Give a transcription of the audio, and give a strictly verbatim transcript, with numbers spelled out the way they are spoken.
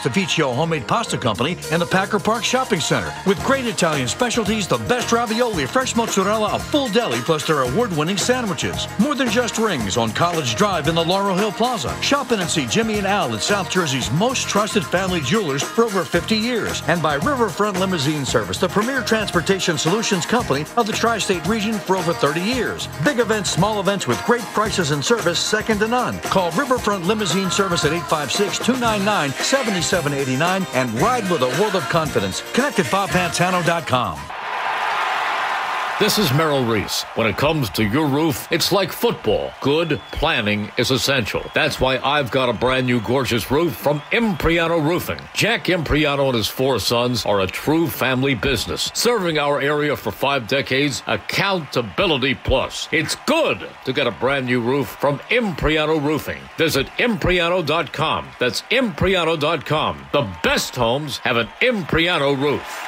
Pastorificio Homemade Pasta Company and the Packer Park Shopping Center. With great Italian specialties, the best ravioli, fresh mozzarella, a full deli, plus their award-winning sandwiches. More than just rings on College Drive in the Laurel Hill Plaza. Shop in and see Jimmy and Al at South Jersey's most trusted family jewelers for over fifty years. And by Riverfront Limousine Service, the premier transportation solutions company of the tri-state region for over thirty years. Big events, small events with great prices and service second to none. Call Riverfront Limousine Service at eight five six, two nine nine, seven seven eight nine and ride with a world of confidence. Connect at bob pantano dot com. This is Merrill Reese. When it comes to your roof, it's like football. Good planning is essential. That's why I've got a brand new gorgeous roof from Impriano Roofing. Jack Impriano and his four sons are a true family business, serving our area for five decades. Accountability plus. It's good to get a brand new roof from Impriano Roofing. Visit impriano dot com. That's impriano dot com. The best homes have an Impriano roof.